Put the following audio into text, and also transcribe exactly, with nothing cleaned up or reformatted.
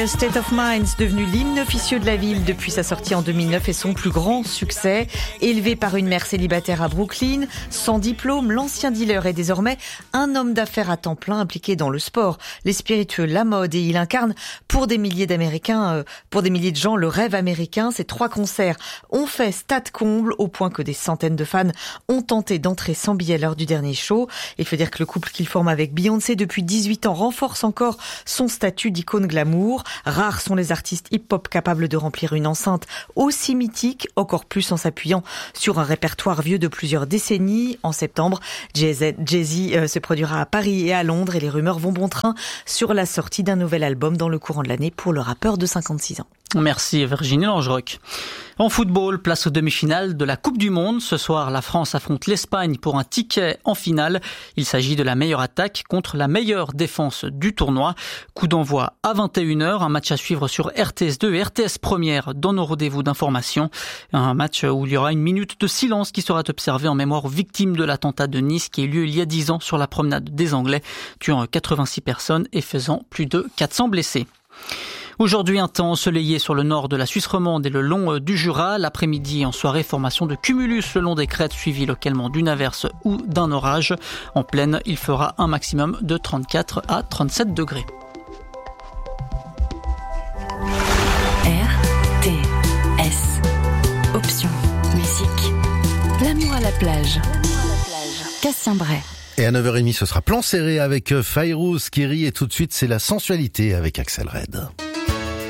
State of Mind, devenu l'hymne officieux de la ville depuis sa sortie en deux mille neuf et son plus grand succès. Élevé par une mère célibataire à Brooklyn, sans diplôme, l'ancien dealer est désormais un homme d'affaires à temps plein impliqué dans le sport, les spiritueux, la mode, et il incarne pour des milliers d'Américains, euh, pour des milliers de gens, le rêve américain. Ces trois concerts ont fait stade comble au point que des centaines de fans ont tenté d'entrer sans billet lors du dernier show. Il faut dire que le couple qu'il forme avec Beyoncé depuis dix-huit ans renforce encore son statut d'icône glamour. Rares sont les artistes hip-hop capables de remplir une enceinte aussi mythique, encore plus en s'appuyant sur un répertoire vieux de plusieurs décennies. En septembre, Jay-Z, Jay-Z euh, se produira à Paris et à Londres et les rumeurs vont bon train sur la sortie d'un nouvel album dans le courant de l'année pour le rappeur de cinquante-six ans. Merci Virginie Langeroc. En football, place aux demi-finales de la Coupe du Monde. Ce soir, la France affronte l'Espagne pour un ticket en finale. Il s'agit de la meilleure attaque contre la meilleure défense du tournoi. Coup d'envoi à vingt et une heures, un match à suivre sur R T S deux et R T S Première dans nos rendez-vous d'information. Un match où il y aura une minute de silence qui sera observée en mémoire aux victimes de l'attentat de Nice qui a eu lieu il y a dix ans sur la promenade des Anglais, tuant quatre-vingt-six personnes et faisant plus de quatre cents blessés. Aujourd'hui, un temps ensoleillé sur le nord de la Suisse romande et le long du Jura. L'après-midi, en soirée, formation de cumulus le long des crêtes, suivi localement d'une averse ou d'un orage. En plaine, il fera un maximum de trente-quatre à trente-sept degrés. R T S. Option musique. L'amour à la plage. Cassien Bray. Et à neuf heures trente, ce sera plan serré avec Fayrouz qui rit et tout de suite, c'est la sensualité avec Axel Red.